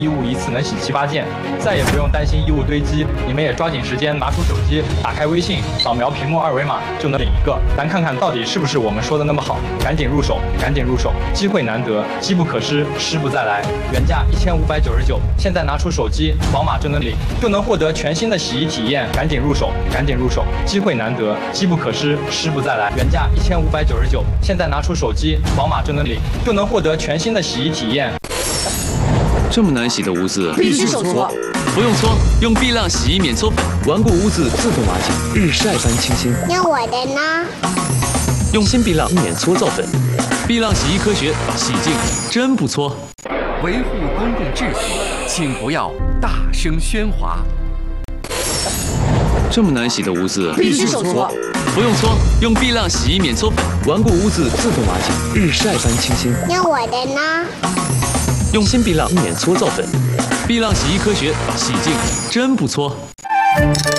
衣物一次能洗7、8件，再也不用担心衣物堆积。你们也抓紧时间拿出手机，打开微信，扫描屏幕2维码就能领一个。咱看看到底是不是我们说的那么好？赶紧入手，赶紧入手！机会难得，机不可失，失不再来。原价1599，现在拿出手机，扫码就能领，就能获得全新的洗衣体验。赶紧入手，赶紧入手！机会难得，机不可失，失不再来。原价1599，现在拿出手机，扫码就能领，就能获得全新的洗衣体验。 这么难洗的污渍， 必须手搓。 不用搓，用碧浪洗衣免搓粉， 顽固污渍自动瓦解，日晒般清新。 那我的呢？ 用新碧浪免搓皂粉， 碧浪洗衣科学，洗净真不搓。 维护公共秩序，请不要大声喧哗。 这么难洗的污渍， 必须手搓。 不用搓，用碧浪洗衣免搓粉， 顽固污渍自动瓦解，日晒般清新。 那我的呢？ 用新碧浪免搓皂粉， 碧浪洗衣科学，洗净真不搓。